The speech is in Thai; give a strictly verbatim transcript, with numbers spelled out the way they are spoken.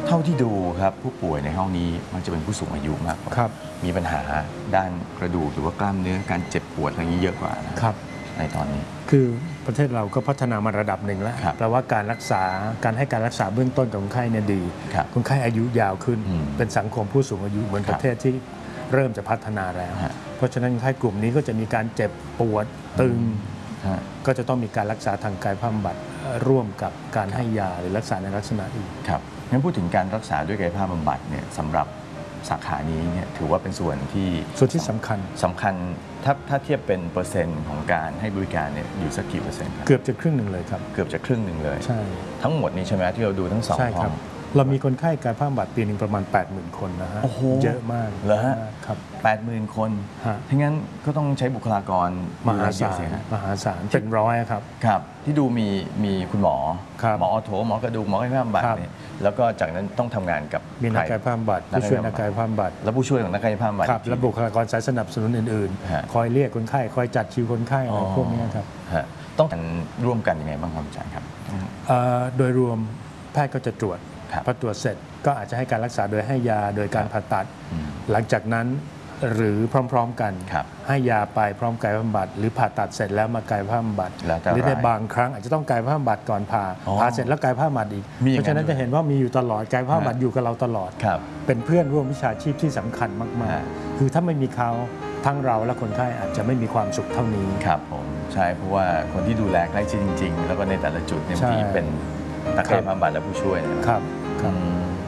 เท่าที่ดูครับผู้ป่วยในห้องนี้มันจะเป็นผู้สูงอายุมากกว่ามีปัญหาด้านกระดูกหรือว่ากล้ามเนื้อการเจ็บปวดอะไรนี้เยอะกว่านะครับในตอนนี้คือประเทศเราก็พัฒนามาระดับหนึ่งแล้วแปลว่าการรักษาการให้การรักษาเบื้องต้นของคนไข้เนี่ยดีคนไข้อายุยาวขึ้นเป็นสังคมผู้สูงอายุเหมือนประเทศที่เริ่มจะพัฒนาแล้วเพราะฉะนั้นคนไข้กลุ่มนี้ก็จะมีการเจ็บปวดตึงก็จะต้องมีการรักษาทางกายภาพบำบัดร่วมกับการให้ยาหรือรักษาในลักษณะอื่นครับงั้นพูดถึงการรักษาด้วยกายภาพบำบัดเนี่ยสำหรับสาขานี้เนี่ยถือว่าเป็นส่วนที่ส่วนที่สำคัญสำคัญถ้าถ้าเทียบเป็นเปอร์เซ็นต์ของการให้บริการเนี่ยอยู่สักกี่เปอร์เซ็นต์เกือบจะครึ่งหนึ่งเลยครับเกือบจะครึ่งหนึ่งเลยใช่ทั้งหมดนี้ใช่ไหมที่เราดูทั้งสองห้องเรามีคนไข้กายภาพบำบัดปีหนึ่งประมาณ แปดหมื่น คนนะฮะเยอะมากเหรอฮะครับแปดหมื่นคนทั้งนั้นก็ต้องใช้บุคลากรมหาศาลมหาศาลเป็นร้อยครับครับที่ดูมีมีคุณหมอหมอออโถหมอกระดูกหมอกายภาพบำบัดเนี่ยแล้วก็จากนั้นต้องทำงานกับมีนักกายภาพบำบัดผู้ช่วยนักกายภาพบำบัดและผู้ช่วยของนักกายภาพบำบัดและบุคลากรสายสนับสนุนอื่นๆคอยเรียกคนไข้คอยจัดคิวคนไข้อะไรพวกนี้ครับต้องร่วมกันยังไงบ้างครับอาจารย์ครับโดยรวมแพทย์ก็จะตรวจพอตรวจเสร็จก็อาจจะให้การรักษาโดยให้ยาโดยการผ่าตัดหลังจากนั้นหรือพร้อมๆกันให้ยาไปพร้อมกายภาพบำบัดหรือผ่าตัดเสร็จแล้วมากายภาพบำบัดหรือในบางครั้งอาจจะต้องกายภาพบำบัดก่อนผ่าผ่าเสร็จแล้วกายภาพบำบัดอีกเพราะฉะนั้นจะเห็นว่ามีอยู่ตลอดกายภาพบำบัดอยู่กับเราตลอดเป็นเพื่อนร่วมวิชาชีพที่สำคัญมากๆคือถ้าไม่มีเขาทั้งเราและคนไข้อาจจะไม่มีความสุขเท่านี้ครับผมใช่เพราะว่าคนที่ดูแลใกล้ชิดจริงๆแล้วก็ในแต่ละจุดเนี่ยบางทีเป็นนักกายภาพบำบัดและผู้ช่วยนะครับ